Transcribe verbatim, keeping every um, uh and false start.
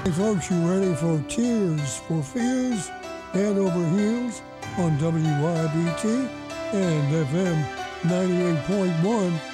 Hey folks, you ready for Tears for Fears? Head Over Heels on W Y B T and F M ninety-eight point one.